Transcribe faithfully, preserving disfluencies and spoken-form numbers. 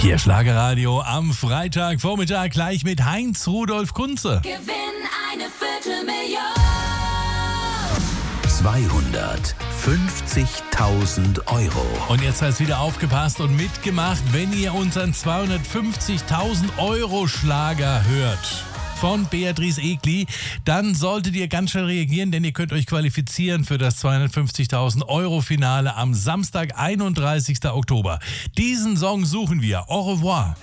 Hier Schlagerradio am Freitagvormittag gleich mit Heinz Rudolf Kunze. Gewinn eine Viertelmillion. zweihundertfünfzigtausend Euro. Und jetzt heißt wieder aufgepasst und mitgemacht, wenn ihr unseren zweihundertfünfzigtausend Euro Schlager hört von Beatrice Egli, dann solltet ihr ganz schnell reagieren, denn ihr könnt euch qualifizieren für das zweihundertfünfzigtausend Euro Finale am Samstag, einunddreißigsten Oktober. Diesen Song suchen wir. Au revoir.